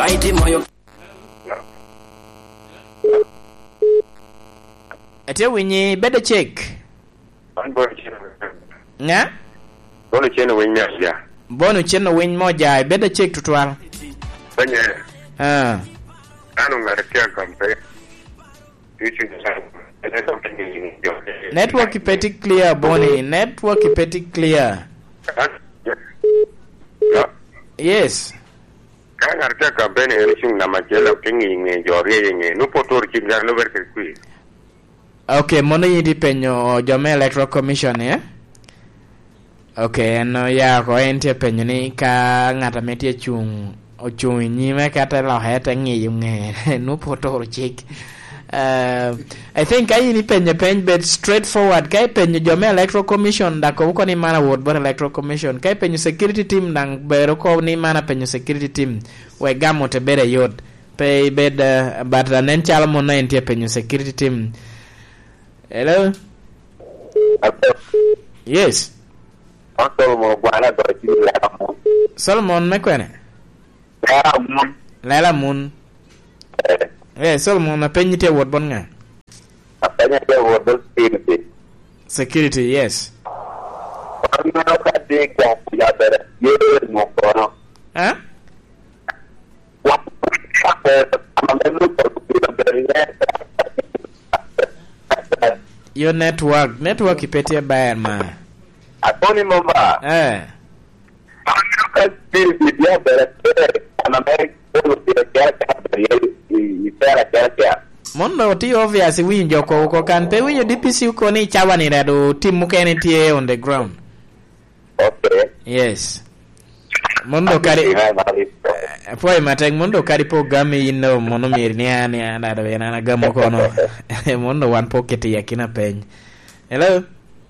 Mighty moyo. Ate winyi better check. Nga? Bonu cheno winy moja. Bonu cheno winy moja. Better check tutwala. Banye. Anu ngarekia kampe. Network ipeti clear, Bonnie. Network ipeti clear. Yes. Kan ngarekia kampe ni elishung na majela kingi nge jori yenye. Nupo tori chingar no berke kui. Okay, mono yidi penyo Jome Electoral Commission, eh? Okay, no ya ko ente penyo ni ka ngata metie ochung nyime kata lo heta ngi nge no poto chik. I think I ni penyo but straightforward kai penyo Jome Electoral Commission da ko ni mana ward but Electoral Commission kai penyo security team dang bero ko ni mana penyo security team we gamo te bere yod pay bed but nen chala mono ente penyo security team. Hello? Yes. Solomon mekwene? Lela Moon. Solomon apenyite word bon nga? Apenyite word security, yes. Huh? Your network ipetie baya ma. Atoni mama. Mondo ti obvious winjo ko kan pe winjo DPC ko ni chawani rado timu kene tie on the ground. Okay. Yes. Mondo kari poi mateng mondo kari po gami ino mono mirni ani ana do yana gamo kono. Mondo one pocket yakina peny. Hello?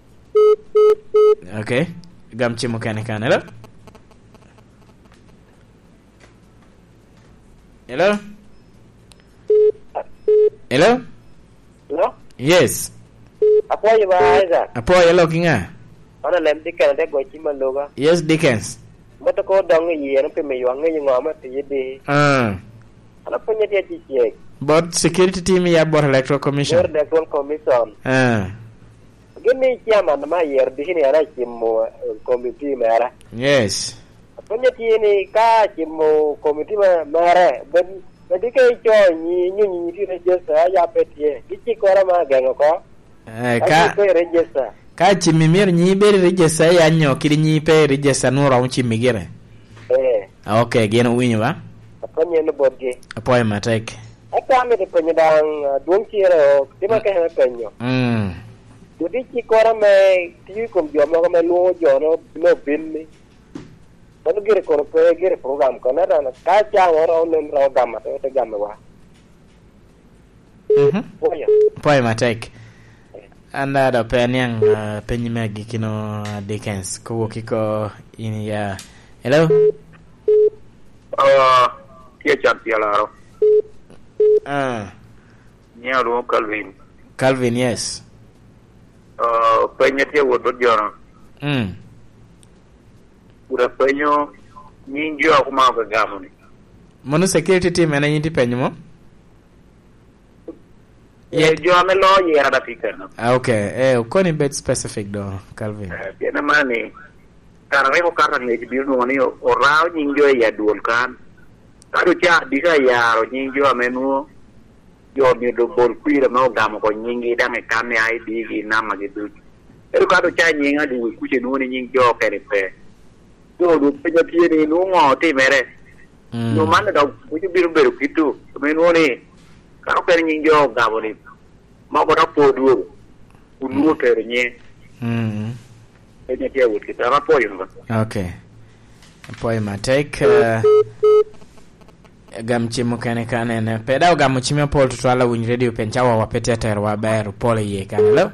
Okay. Gam chimo kan. Hello? Hello? Hello? Hello? Yes. Apoy ba Isaac? Apoy hello kinga. Ana lem Dickens de go chima loga. Yes, Dickens. Mata ko dong yi na pe me yong ngi ngoma te yidi. Ana punya dia cicek. But security team ya bor Electoral Commission. Bor Electoral Commission. Gini chairman ma yer di sini ana chimo committee mera. Yes. Punya tiini ka chimo committee mera ben jadi ke cho ni ti register ya petie. Kichi kora ma gengo ko. Ka register. Ka chimimir nyi beri register ya nyo kiri nyi pe register no ra unchi migere. Okay, geno winyo ba? Apanya no bodge. Apoy matek. Aka me de penyedang duong chiro, di ma ke penyo. Jadi chikora me ti kom jo mo me luo jo no binni. Panu gire kono pe gire program kono na ka cha ora on ro gama te gama wa. Poy matek. Anda da penyang penyime gikino Dickens ko kiko ini ya. Hello? Kia champialaro. Nyaro Calvin. Calvin, yes. Penyo tie wodo jono. Ura penyo nyinjo akuma ga gamoni. Mono security team ena nyinti penyo mo? Jo ame lo yera da pikana. Okay. Ukoni bit specific do, Calvin. Yana mani. Karare ko karang ne biru ni orao nyinjo ya duol kan. Kado cha dika yaro nyinjo amenu yo mi do bol kwira no gamo ko nyingi dange kan ne ai digi nama gitu. Pero kado cha nyinga di kuche no ni nyinjo kere pe. Do do pe tie ni no ngo ti mere. No man da kuche biru beru gitu. Amenu ni kado kere nyinjo gamo ni. Ma ko da podu. Unu kere nye. Okay. Apoy matek gam chimo kane ne peda gam chimo pol to ala win radio penchawa wapete terwa baero pole ye kan hello.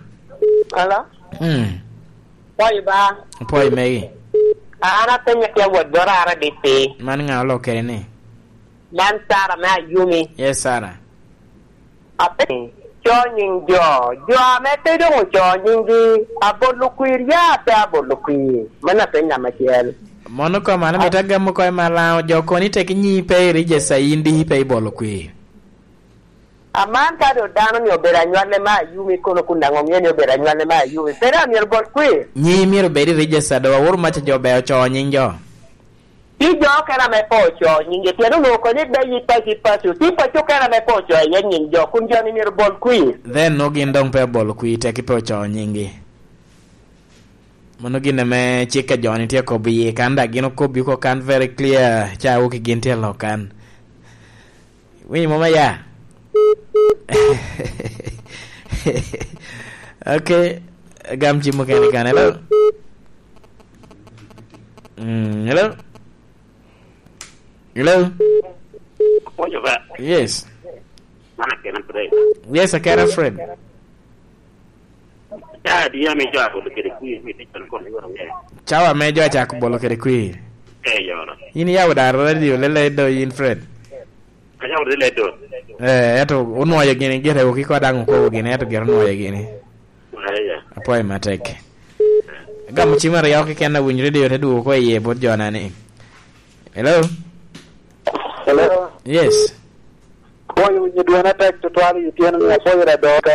Poy ba. Poy mei. Ana tenya ya wodora ara dite. Man nga lo kene. Dan Sara ma Yumi. Yes Sara. Ape cho nhìn jo mẹ tới đâu cho nhìn gì abolukuir ya ta abolukuir mana pe na machiel Mono ko mana mitaga mo ko mala joko ni tek nyi pe register indi pe bolo kwi. Aman ka do dano ni obera nywale ma yumi kono kunda ngomye ni obera nywale ma yumi. Pera mi bol kwi. Nyi miro beri register do wor ma jo be cho nyinjo. Ijo kana me pocho nyinge tiano no ko ni be yipa kipasu. Ti pocho kana me pocho ye nyinjo kunjo ni mi bol kwi. Then no gindong pe bolo kwi tek pe cho nyingi. Mono gine me chika joni tie ko bi kanda gino ko bi ko kan very clear cha o ki ginte lo kan wi mama ya okay gamji mo kan kan hello hello hello yes yes I can a friend. Chawa mejo acha kubolo kere kui. Ini ya udah radio lele do in friend. Aja udah lele do. Eto uno ya gini gere uki ko dangu ko gini eto gere no ya gini. Apo ai mateke. Gam chimara ya uki kenna win radio te du ko ye bot jona ni. Hello. Hello. Yes. Ko yu nyi duana tek to twali tiana na so yera do.